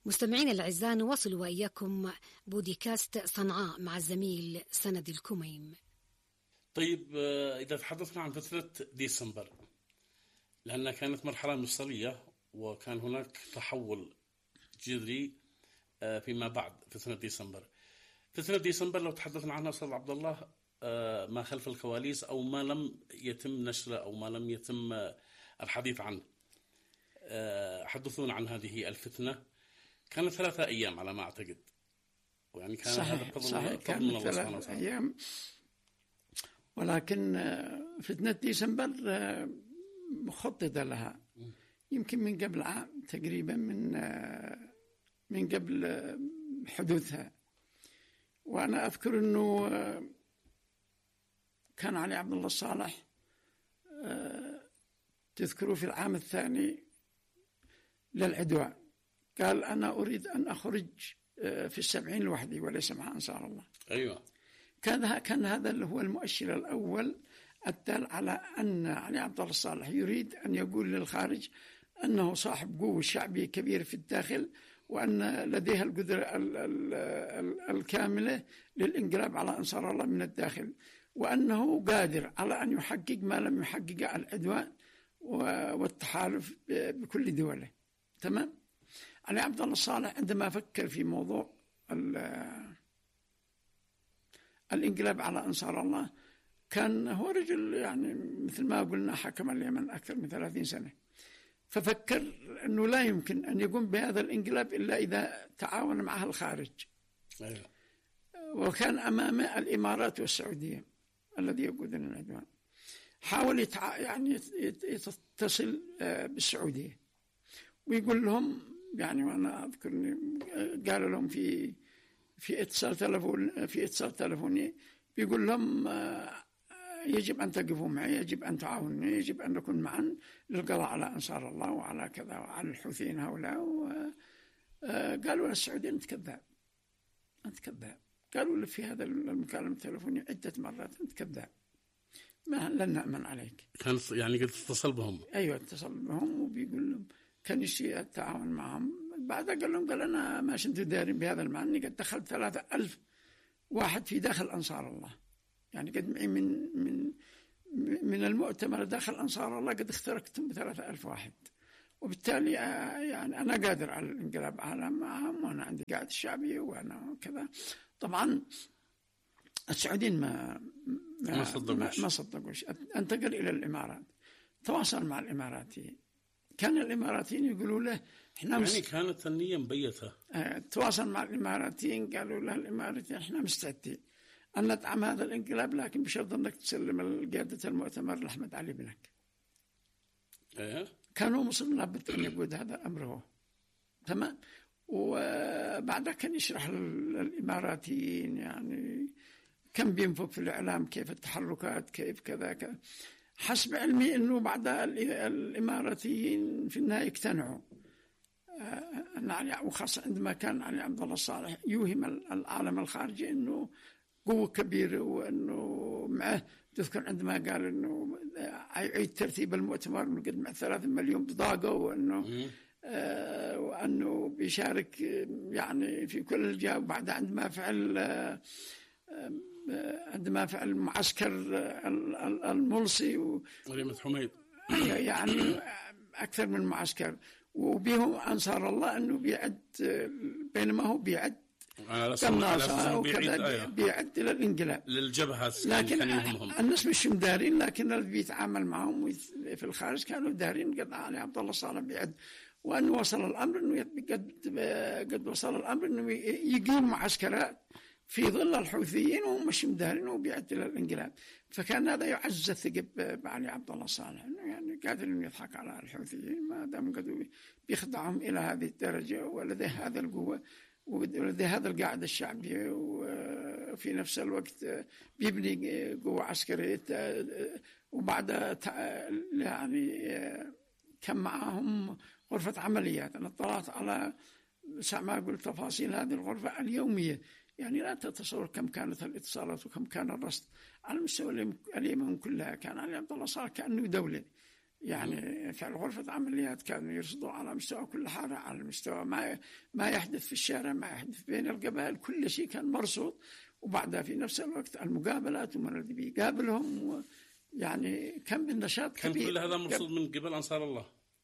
مستمعين الأعزاء، نواصل وإياكم بودكاست صنعاء مع الزميل سند الكميم. طيب، إذا تحدثنا عن فترة ديسمبر، لأنها كانت مرحلة مفصلية وكان هناك تحول جذري فيما بعد فترة ديسمبر. فترة ديسمبر لو تحدثنا عنها أستاذ عبد الله، ما خلف الكواليس أو ما لم يتم نشره أو ما لم يتم الحديث عنه، حدثونا عن هذه الفتنة. كانت 3 أيام على ما أعتقد، ويعني كان صحيح هذا صحيح كان 3 أيام، ولكن فتنة ديسمبر مخططة لها يمكن من قبل عام تقريبا، من قبل حدوثها. وأنا أذكر أنه كان علي عبد الله الصالح تذكروا في العام الثاني للعدوان قال أنا أريد أن أخرج في 70 لوحدي وليس مع أنصار الله. أيوة، كان هذا اللي هو المؤشر الأول الدال على أن علي عبد الله الصالح يريد أن يقول للخارج أنه صاحب قوة شعبية كبيرة في الداخل، وأن لديها القدرة الكاملة للانقلاب على أنصار الله من الداخل، وأنه قادر على أن يحقق ما لم يحقق العدوان والتحالف بكل دوله. تمام. علي عبد الله الصالح عندما فكر في موضوع الانقلاب على أنصار الله كان هو رجل يعني مثل ما قلنا حكم اليمن أكثر من 30 سنة، ففكر أنه لا يمكن أن يقوم بهذا الانقلاب إلا إذا تعاون معه الخارج. أيوة. وكان أمامه الإمارات والسعودية الذي يقودون العدوان. حاول يعني يتصل بالسعودية ويقول لهم، يعني وأنا أذكرني قال لهم في اتصال تلفوني بيقول لهم يجب أن تقفوا معي، يجب أن تعاونوا، يجب أن نكون معا للقضاء على أنصار الله وعلى كذا وعلى الحوثيين هؤلاء. قالوا للسعوديين أنت كذاب. قالوا له في هذا المكالمة التلفونية عدة مرات أنت كذاب، ما لن نأمن عليك. كان يعني قد اتصل بهم. أيوة اتصل بهم وبيقول لهم كان يشتي التعاون معهم. بعد قال لهم قال أنا ما شنت دارين بهذا المعنى، قد دخلت 3000 واحد في داخل أنصار الله، يعني قد معي من المؤتمر داخل أنصار الله قد اخترقتم ب3000 واحد، وبالتالي يعني أنا قادر على الانقلاب معهم، وأنا عندي قاعدة الشعبية وأنا كذا. طبعا السعوديين ما صدقوش. انتقل إلى الإمارات، تواصل مع الإماراتيين. كان الإماراتيين يقولوا له إحنا يعني كانت النية مبيتة. تواصل مع الإماراتيين، قالوا له الإماراتيين إحنا مستعدين أن ندعم هذا الانقلاب، لكن بشرط أنك تسلم قيادة المؤتمر لأحمد علي بنك. كانوا مصرين لابد أن يقود هذا الأمر هو. تمام. وبعدها كان يشرح للإماراتيين يعني كم بينفق في الإعلام، كيف التحركات، كيف كذا. حسب علمي أنه بعد الإماراتيين في النهاية اقتنعوا، وخاصة عندما كان علي عبد الله الصالح يوهم العالم الخارجي أنه قوة كبيرة، وأنه معه تذكر عندما قال أنه يعيد ترتيب المؤتمر من قد مع 3 مليون بطاقة، وأنه بيشارك يعني في كل الجهات. وبعد عندما فعل معسكر الملصي وليمة حميد يعني أكثر من معسكر، وبهم أنصار الله أنه بيعد، بينما هو بيعد قناصة وكذا بيعد للانقلاب للجبهات، لكن الناس مش دارين، لكن اللي بيتعامل معهم في الخارج كانوا دارين. قد علي عبد الله صالح بيعد، وأنه وصل الأمر أنه قد وصل الأمر أنه يقيم معسكرات في ظل الحوثيين وهم مش مدارين وبيعد للانقلاب. فكان هذا يعزز الثقة بعلي عبد الله صالح، أنه يعني قادر أنه يضحك على الحوثيين ما دام قدروا بيخضعهم إلى هذه الدرجة، ولديه هذا القوة ولديه هذا القاعدة الشعبية، وفي نفس الوقت بيبني قوة عسكرية. وبعد يعني كان معهم غرفة عمليات. أنا اطلعت على ما قلت تفاصيل هذه الغرفة اليومية، يعني لا تتصور كم كانت الاتصالات وكم كان الرصد على مستوى اليمن كلها. كان علي عبد الله صالح كأنه دولة، يعني فعل غرفة عمليات كانوا يرصدوا على مستوى كل حارة، على مستوى ما يحدث في الشارع، ما يحدث بين القبائل، كل شيء كان مرصود. وبعدها في نفس الوقت المقابلات ومن الذي بيقابلهم، يعني كان بالنشاط كان كبير. كل هذا مرصود من قبل أنصار الله،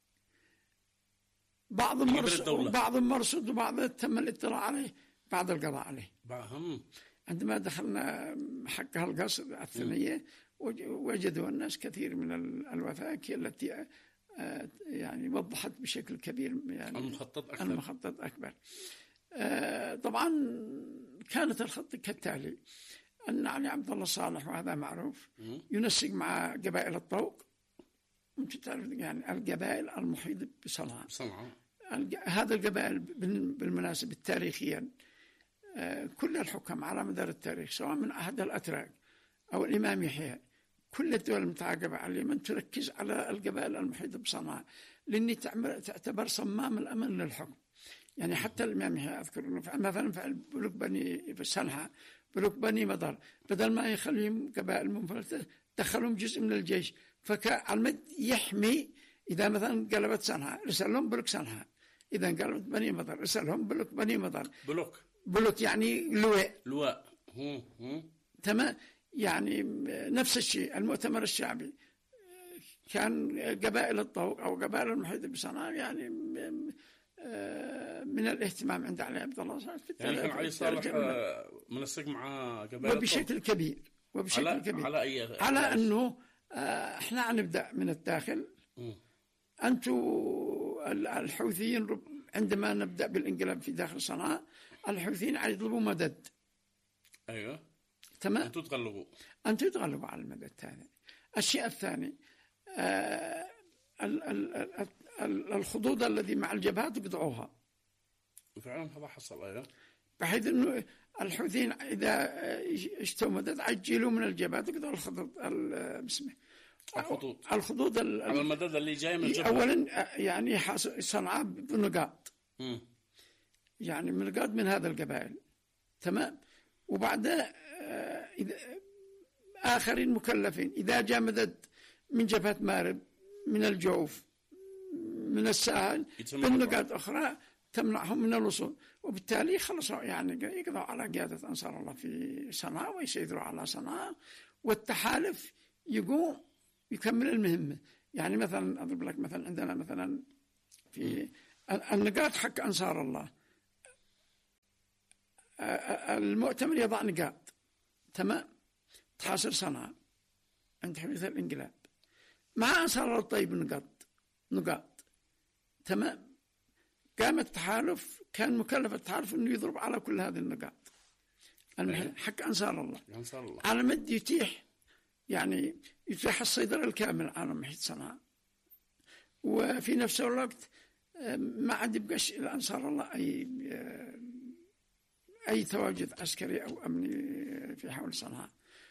بعض مرصود وبعض تم الاطلاع عليه بعد القضاء عليه. عندما دخلنا حق القصر الثنية وجدوا الناس كثير من الوثائق التي يعني وضحت بشكل كبير يعني المخطط أكبر. طبعا كانت الخطة كالتالي: أن علي عبد الله صالح، وهذا معروف، ينسق مع قبائل الطوق. أنت تعرف يعني القبائل المحيطة بصنعاء. هذا القبائل بالمناسبة تاريخيا كل الحكام على مدار التاريخ سواء من عهد الأتراك أو الإمام يحيى، كل الدول المتعاقبة على اليمن تركز على القبائل المحيطة بصنعاء، لأني تعتبر صمام الأمن للحكم. يعني حتى الإمام يحيى أذكر أنه مثلا فعل بلوك بني سنحة، بلوك بني مضر، بدل ما يخليهم قبائل منفلتة دخلهم جزء من الجيش، فكان يحمي. إذا مثلا قلبت سنحة رسل لهم بلوك سنحة، إذا قلبت بني مضر رسل لهم بلوك بني مضر. بلوك يعني لواء. تمام. يعني نفس الشيء المؤتمر الشعبي كان قبائل الطوق أو قبائل المحيطة بصنعاء يعني من الاهتمام عند علي عبد الله صالح. يعني كان علي صالح منسق مع قبائل وبشكل كبير على أنه احنا نبدأ من الداخل. أنتم الحوثيين عندما نبدأ بالانقلاب في داخل صنعاء الحوثيين يطلبوا مدد. أيوة تمام. أنتوا تغلبوا على المدد هذا. الشيء الثاني الخطوط الذي مع الجبهات يقطعوها. فعلا هذا حصل. أيوة. بحيث إنه الحوثيين إذا اشتوا مدد عجلوا من الجبهات يقطعوا الخطوط باسمه الخطوط على المدد اللي جاي من الجبهة. أولا يعني صنعاء بنقاط، يعني نقاط من هذا القبائل. تمام. وبعدها آخرين مكلفين إذا جاء مدد من جبهة مارب، من الجوف، من الساحل، بالنقاط أخرى تمنعهم من الوصول. وبالتالي خلصوا يعني يقضوا على قيادة أنصار الله في صنعاء ويسيطروا على صنعاء، والتحالف يقوم يكمل المهمة. يعني مثلا أضرب لك مثلا عندنا مثلا في النقاط حق أنصار الله، المؤتمر يضع نقاط. تمام. تحاصر صنعاء عند حدوث الانقلاب مع أنصار الله الطيب نقاط. تمام. قام التحالف، كان مكلف التحالف أنه يضرب على كل هذه النقاط حق أنصار الله على مد يتيح يعني يتيح السيطرة الكامل على محيط صنعاء، وفي نفس الوقت ما عاد يبقاش لأنصار الله أي تواجد عسكري أو أمني في حول صنعاء.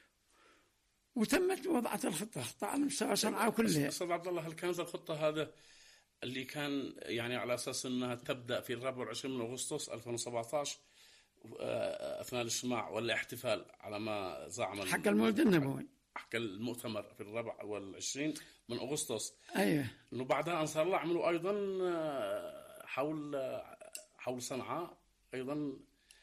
وتمت وضعت الخطة على مستوى صنعاء كلها. أستاذ عبد الله، هل كانت الخطة هذا اللي كان يعني على أساس أنها تبدأ في 24 من أغسطس 2017 أثناء الاجتماع والاحتفال على ما زعم حق المولد النبوي، حق المؤتمر في 24 من أغسطس؟ أيوة. إنه بعدها أنصار الله عملوا أيضا حول صنعاء أيضا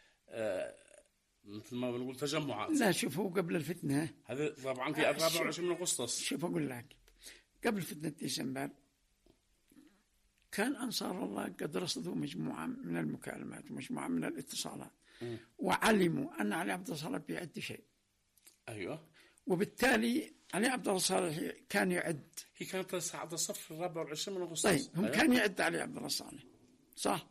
مثل ما بنقول تجمعات. لا شوفوا قبل الفتنة هذا طبعا في 24 من أغسطس. شوف أقول لك قبل فتنة ديسمبر كان أنصار الله قد رصدوا مجموعة من المكالمات ومجموعة من الاتصالات وعلموا أن علي عبد الله صالح بيعد شيء. أيوة. وبالتالي علي عبد الله صالح كان يعد. هي كانت ساعة الصف 24 من أغسطس. طيب هم كان يعد علي عبد الله صالح صح.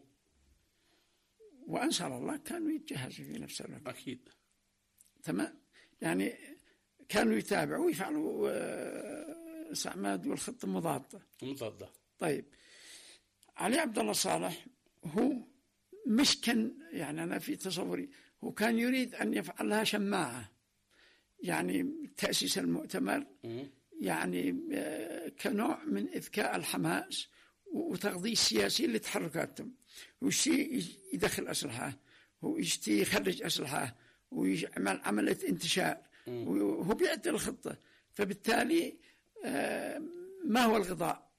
وأنصار الله كانوا يتجهزوا في نفس الوقت. أكيد. تمام. يعني كانوا يتابعوا ويفعلوا استعماد والخطة مضادة. طيب علي عبد الله صالح هو مش كان يعني أنا في تصوري هو كان يريد أن يفعلها شماعة، يعني تأسيس المؤتمر يعني كنوع من إذكاء الحماس وتغذية سياسي لتحركاتهم. وشي يدخل أسلحة، هو يشتي يخرج أسلحة ويعمل عملية انتشار، وهو بيعد الخطة. فبالتالي ما هو الغطاء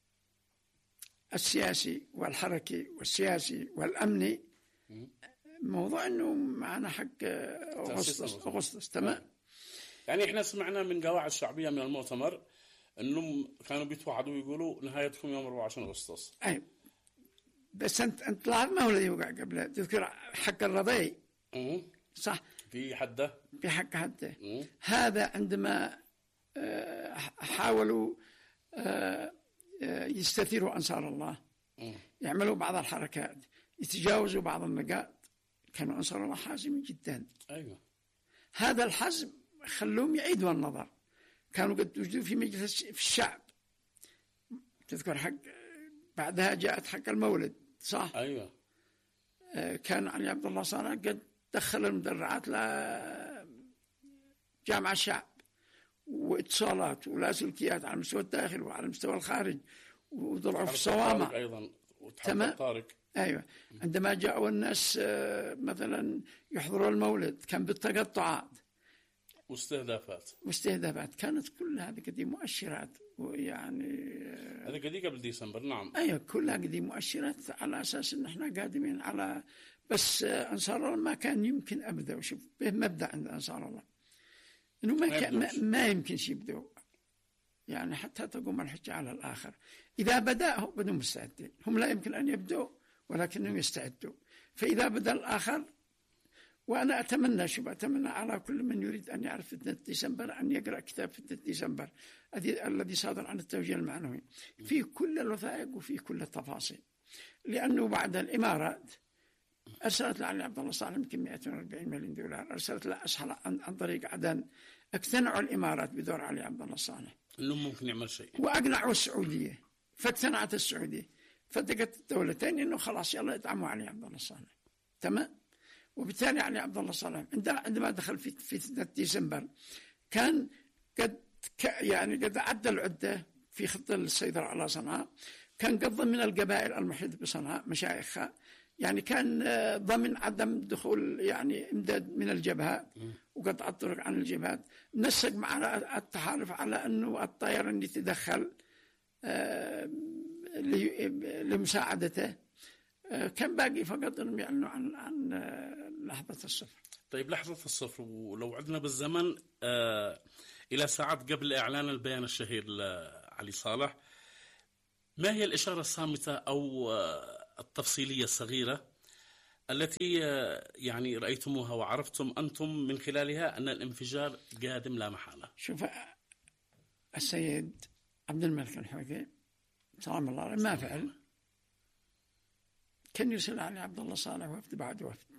السياسي والحركي والسياسي والأمني؟ موضوع أنه معنا حق أغسطس. تمام. يعني إحنا سمعنا من قواعد شعبية من المؤتمر أنهم كانوا بيتوعدوا ويقولوا نهايتكم يوم 24 أغسطس. أي بس أنت لاحظ ما هو الذي وقع قبله؟ تذكر حق الرضيع صح؟ في حده بحق حده. هذا عندما حاولوا يستثيروا أنصار الله، يعملوا بعض الحركات، يتجاوزوا بعض النقاط، كانوا أنصار الله حازمين جدا. أيوة. هذا الحزم خلوهم يعيدوا النظر. كانوا قد وجدوا في مجلس في الشعب، تذكر حق بعدها جاءت حق المولد صح؟ أيوة. كان علي عبد الله صالح قد دخل المدرعات لجامعة الشعب، واتصالات ولاسلكيات على مستوى الداخل وعلى مستوى الخارج، وضلعوا في صوامع أيضا. تمام. طارق. أيوة. عندما جاءوا الناس مثلا يحضروا المولد كان بالتقطعات واستهدافات كانت كل هذه قديم مؤشرات، ويعني هذا قديم قبل ديسمبر. نعم. أيوة كلها قديم مؤشرات على أساس إن إحنا قادمين على، بس أنصار الله ما كان يمكن أبدأ. وشوف مبدأ عند أنصار الله إنه ما يمكن يبدأوا، يعني حتى تقوم الحجة على الآخر. إذا بدأوا بدهم مستعدين، هم لا يمكن أن يبدأوا ولكنهم يستعدوا. فإذا بدأ الآخر، وأنا أتمنى على كل من يريد أن يعرف فتنة ديسمبر أن يقرأ كتاب فتنة ديسمبر الذي صادر عن التوجيه المعنوي، في كل الوثائق وفي كل التفاصيل. لأنه بعد الإمارات أرسلت لعلي عبد الله صالح يمكن 240 مليون دولار، أرسلت له أسحل عن طريق عدن. اقتنعوا الإمارات بدور علي عبد الله صالح إنه ممكن يعمل شيء، وأقنعوا السعودية، فاقتنعت السعودية، فاتقت الدولتين إنه خلاص يلا ادعموا علي عبد الله صالح. تمام. وبالتالي علي عبد الله صالح عندما دخل في فتنة ديسمبر كان قد عد العدة في خطة السيطرة على صنعاء، كان قد ضمن القبائل المحيطة بصنعاء مشايخها، يعني كان ضمن عدم دخول يعني امداد من الجبهات وقطع الطرق عن الجبهات، نسق مع التحالف على أنه الطيران يتدخل لمساعدته. كان باقي فقط أنهم يعلنوا عن لحظة الصفر. طيب لحظة الصفر، ولو عدنا بالزمن إلى ساعات قبل إعلان البيان الشهير لعلي صالح، ما هي الإشارة الصامتة أو التفصيلية الصغيرة التي يعني رأيتموها وعرفتم أنتم من خلالها أن الانفجار قادم لا محالة؟ شوف السيد عبد الملك الحوثي سلام الله عليه ما فعل، كان يرسل علي عبد الله صالح وفد بعد وفد.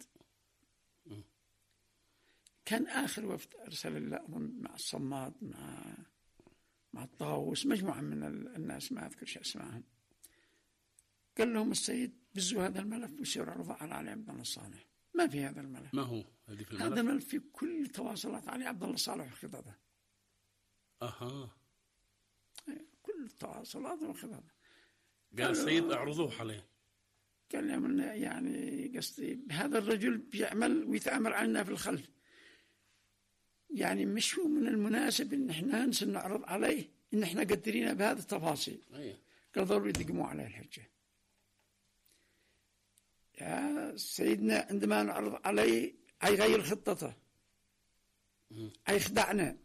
كان آخر وفد أرسل الله مع الصماد مع الطاووس، مجموعة من الناس ما أذكر شيء اسمائهم. قال لهم السيد بزوا هذا الملف ويصير عرضه على علي عبد الله صالح. ما في هذا الملف. ما هو هذه في الملف؟ هذا الملف في كل تواصلات علي عبد الله صالح وخطابه. كل التواصلات وخطابه. قال السيد اعرضوه عليه. قال لهم يعني قصدي هذا الرجل بيعمل ويتآمر علينا في الخلف، يعني مش هو من المناسب ان احنا نعرض عليه ان احنا قدرين بهذه التفاصيل. قال ضروري يدقموا عليه الحجة. يا سيدنا عندما نعرض عليه هيغير خطته، هيخدعنا.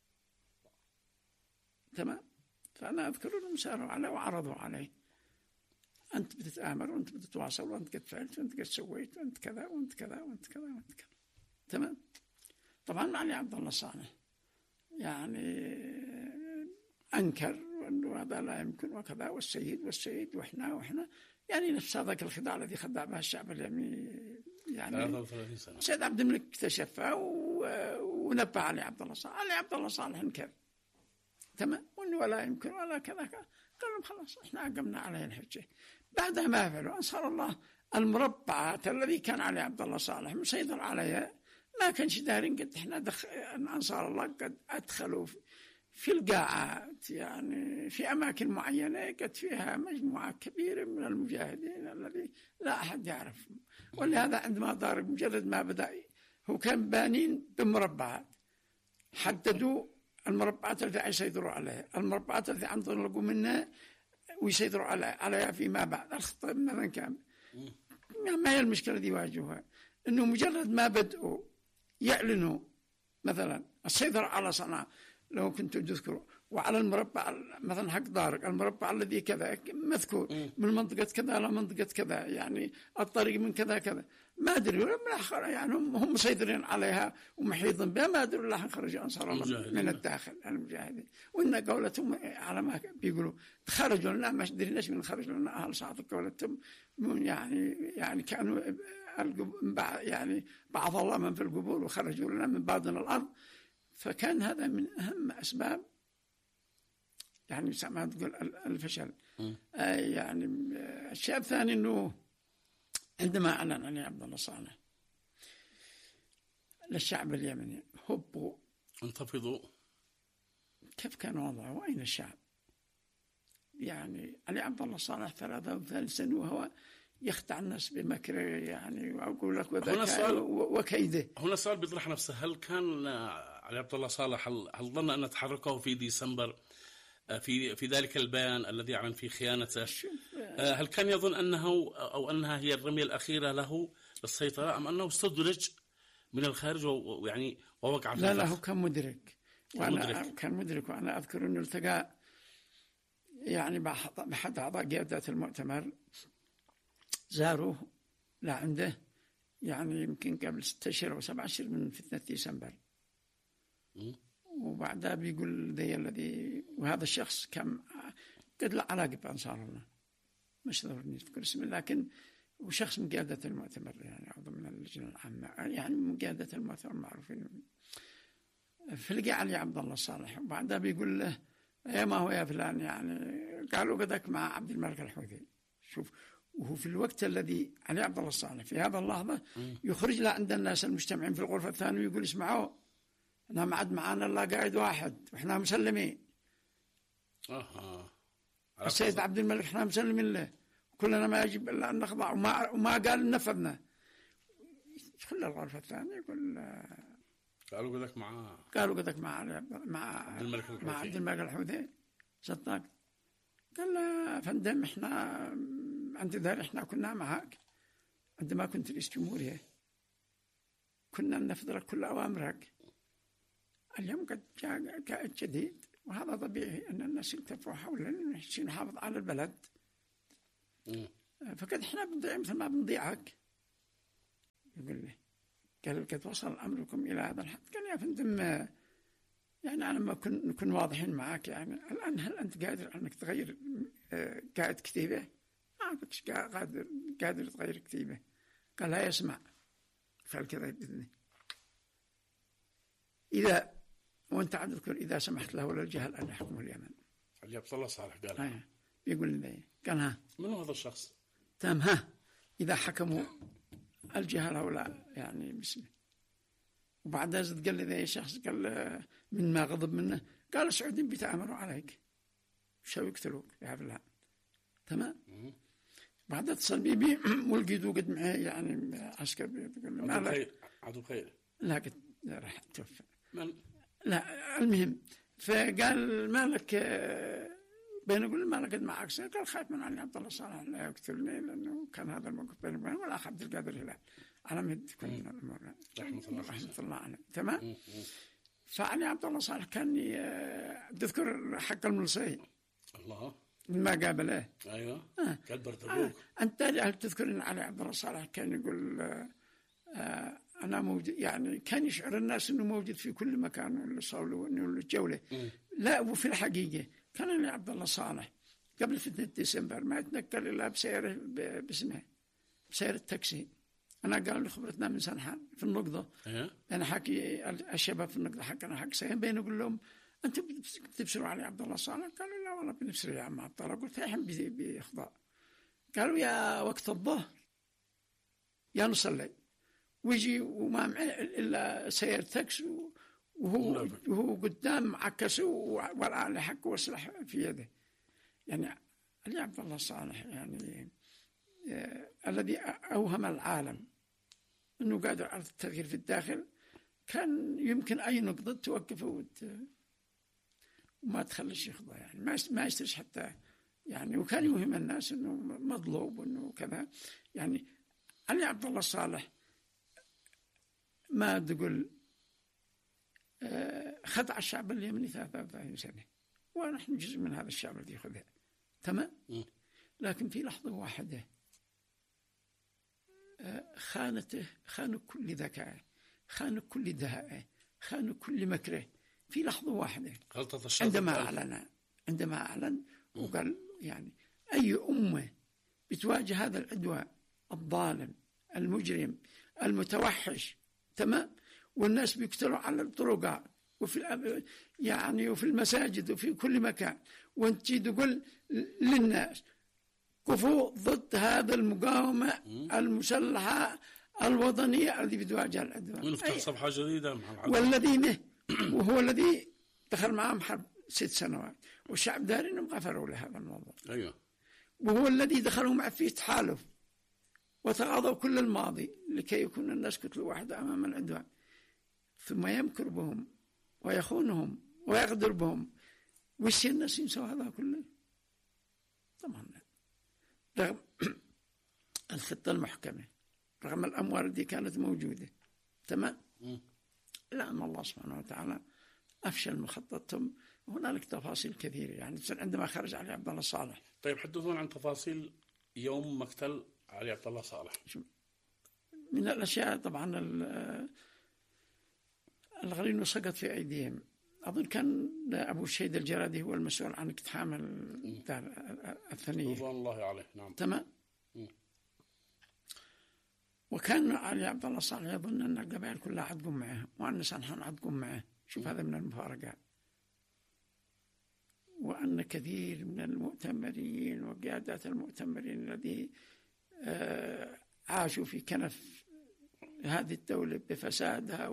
تمام. فأنا أذكر أنهم ساروا عليه وعرضوا عليه، أنت بتتآمر وأنت بتتواصل وأنت قد فعلت وأنت قد سويت وأنت كذا وأنت كذا وأنت كذا وأنت كذا. تمام. طبعا علي عبد الله صالح يعني أنكر وأنه هذا لا يمكن وكذا، والسيد وإحنا يعني نفس هذاك الخداع الذي خدع به الشعب اليمني. يعني سيد عبد الملك اكتشفه ونبه علي عبد الله صالح. علي عبد الله صالح انكر. تمام. وأنه ولا يمكن ولا كذا. قال لهم خلاص احنا أقمنا عليه الحجة. بعدها ما فعلوا أنصار الله المربعات الذي كان علي عبد الله صالح مسيطر عليها، ما كانش دارين قد احنا أنصار الله قد أدخلوا في القاعات، يعني في أماكن معينة قد فيها مجموعة كبيرة من المجاهدين الذي لا أحد يعرفهم. ولهذا عندما دار مجرد ما بدأ هو كان بانين بمربعات، حددوا المربعات التي يسيطروا عليها، المربعات التي ينطلقوا منها ويسيطروا عليها فيما بعد. الخطة مثلا كان ما هي المشكلة التي يواجهها؟ أنه مجرد ما بدأوا يعلنوا مثلا السيطرة على صنعاء، لو كنتوا تذكروا، وعلى المربع مثلا حق طارق، المربع الذي كذا مذكور من منطقة كذا إلى منطقة كذا، يعني الطريق من كذا كذا، ما أدري يعني هم مسيطرين عليها ومحيطين بها، ما أدري الله خرج أنصار الله من الداخل المجاهدين. وإن قولتهم على ما بيقولوا خرجوا لنا، ما أدري ليش من خرجوا لنا أهل صادق، قولتهم يعني كانوا يعني بعض الله من في القبور وخرجوا لنا من باطن الأرض. فكان هذا من أهم أسباب يعني ما تقول الفشل. يعني الشيء الثاني أنه عندما أعلن علي عبد الله صالح للشعب اليمني هبوا انتفضوا، كيف كان وضعه وأين الشعب؟ يعني علي عبد الله صالح 33 سنة وهو يخدع الناس بمكره، يعني وأقول لك وكيده. هنا السؤال بيطرح نفسه، هل كان علي عبد الله صالح هل ظن أن تحركه في ديسمبر في ذلك البيان الذي أعلن فيه خيانته، هل كان يظن أنه أو أنها هي الرمية الأخيرة له للسيطرة، أم أنه استدرج من الخارج ويعني ووقع في لا هو كان مدرك، كان مدرك. وأنا أذكر أنه التقى يعني بحد أعضاء قيادة المؤتمر، زاروه لعنده يعني يمكن قبل 6 أشهر أو 7 أشهر من فتنة ديسمبر. وبعدها بيقول ذي الذي، وهذا الشخص كان قد له علاقة بأنصار الله، مش ضروري نذكر اسمه، لكن وشخص من قيادة المؤتمر، يعني عضو من اللجنة العامة، يعني من قيادة المؤتمر معروفين. فلقى علي عبد الله صالح، وبعدها بيقول له يا ما هو يا فلان، يعني قالوا قدك مع عبد الملك الحوثي. شوف، وهو في الوقت الذي علي عبد الله صالح في هذا اللحظة يخرج له عند الناس المجتمعين في الغرفة الثانية ويقول اسمعوا، أنا معد معانا الله قاعد واحد وإحنا مسلمين. السيد عبد الملك إحنا مسلمين له، كلنا ما يجب إلا أن نخضع، وما قال نفذنا. كل الغرفة الثانية يقول قالوا قدك مع عبد الملك الحوثي صدق. قال له فندم، إحنا عند ذلك إحنا كنا معك عندما كنت رئيس جمهورية، كنا ننفذ لك كل أوامرك. اليوم قد جاء جديد، وهذا طبيعي أن الناس يلتفوا حولنا عشان نحافظ على البلد. فقد إحنا بنضيع مثل ما بنضيعك. يقول لي قال قد وصل أمركم إلى هذا الحد. قال يا فندم، يعني أنا ما نكون واضحين معك، يعني الآن هل أنت قادر أنك تغير قاعد كتيبة؟ ما قلتش قادر تغير كتيبة. قال لا يسمع، قال كذا بإذنه، إذا وأنت تذكر إذا سمحت له للجهل أن يحكم اليمن. علي عبد الله صالح قال يقول لي قال ها من هذا الشخص؟ تمام، إذا حكموا الجهل هؤلاء يعني باسمه. وبعدها قال لي ذا شخص، قال من ما غضب منه، قال السعوديين بيتآمروا عليك، شو يقتلوك يا فلان. تمام. بعدها اتصل بي ولقيته قد معي يعني عسكر، يقول عدو خير. لا قد راح توفى. لا المهم، فقال مالك بين أقول مالك قد معك سنة، قال خايف من علي عبد الله صالح لا يقتلني، لأنه كان هذا الموقف بيني وبينه والأخ عبد القادر هلال على مد كل الأمور رحمة الله عليه. تمام. فعلي عبد الله صالح كان تذكر حق الملصي الله ما قابله. أيوة قال بردبوك. أنت هل تذكر أن علي عبد الله صالح كان يقول أنا موجود، يعني كان يشعر الناس أنه موجود في كل مكان ولا صولوا أنه الجولة. لا، وفي الحقيقة كان علي عبد الله صالح قبل فتنة ديسمبر ما يتنقل إلا بسيارة باسمه بسيارة تاكسي. أنا قال لي خبرتنا من سنحان في النقطة. أنا حكي الشباب في النقطة حقنا حق سين بين أقول لهم أنتم بتبصروا علي عبد الله صالح؟ قالوا لا والله بنبصر يا عم عبد الله. قلت إحنا بإخضاء. قالوا يا وقت الظهر يا نصلي ويجي وما معه إلا سيارة تاكسي وهو قدام عكسه والآلة حقه وسلاح في يده. يعني علي عبد الله صالح يعني الذي أوهم العالم أنه قادر على التغيير في الداخل، كان يمكن أي نقطة توقفه وما تخليش يخضع، يعني ما يشتريش حتى يعني. وكان يوهم الناس انه مطلوب وانه كذا. يعني علي عبد الله الصالح ما تقول خدع الشعب اليمني 33 سنة، ونحن جزء من هذا الشعب الذي خذها، تمام. لكن في لحظة واحدة خانته، خانوا كل ذكاء، خانوا كل دهاء، خانوا كل مكره في لحظة واحدة. عندما أعلن وقال يعني أي أمة بتواجه هذا العدوان الظالم المجرم المتوحش، تمام، والناس بيقتلوا على الطرقات وفي يعني وفي المساجد وفي كل مكان، وانت تقول للناس كفوا ضد هذا المقاومة المسلحة الوطنية التي بتواجه العدوان، ونفتح صفحة جديدة والذين وهو الذي دخل معهم حرب 6 سنوات والشعب داري انهم غفروا لهذا الموضوع. ايوه. وهو الذي دخلوا معه في تحالف وتغاضوا كل الماضي لكي يكون الناس كتلة واحدة امام العدوان، ثم يمكر بهم ويخونهم ويغدر بهم. وش الناس ينسوا هذا كله؟ طبعا رغم الخطة المحكمة، رغم الأموال التي كانت موجودة، تمام، لأن الله سبحانه وتعالى أفشل مخططهم. هنالك تفاصيل كثيرة يعني عندما خرج علي عبد الله صالح. طيب حدثونا عن تفاصيل يوم مقتل علي عبد الله صالح. من الأشياء طبعا الغريب سقط في أيديهم. أظن كان أبو الشهيد الجرادي هو المسؤول عن اقتحام الثنية رضوان الله عليه. نعم، تمام. وكان علي عبد الله صالح يظن أن القبائل كلها حتقوم معه وأن سنحان حتقوم معه. شوف هذا من المفارقات. وأن كثير من المؤتمرين وقيادات المؤتمرين الذي عاشوا في كنف هذه الدولة بفسادها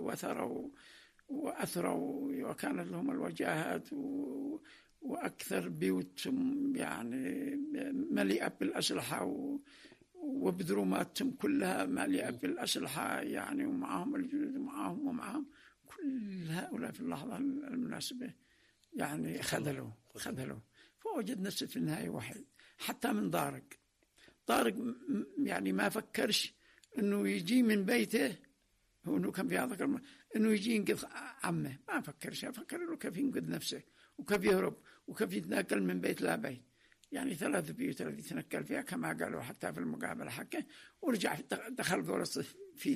وأثروا وكانت لهم الوجاهات وأكثر بيوتهم يعني مليئة بالأسلحة وبدروماتهم كلها مليئة بالأسلحة يعني، ومعهم الجنود ومعهم كل هؤلاء في اللحظة المناسبة يعني خذلوا. فوجد نفسه في النهاية وحيد. حتى من طارق يعني ما فكرش إنه يجي من بيته، هو إنه كان في هذا إنه يجي ينقذ عمه، ما فكرش. فكر إنه كيف ينقذ نفسه وكيف يهرب وكيف يتنقل من بيت لا بيت. يعني 3 بيوت التي تنقل فيها كما قالوا حتى في المقابلة حقه، ورجع دخل في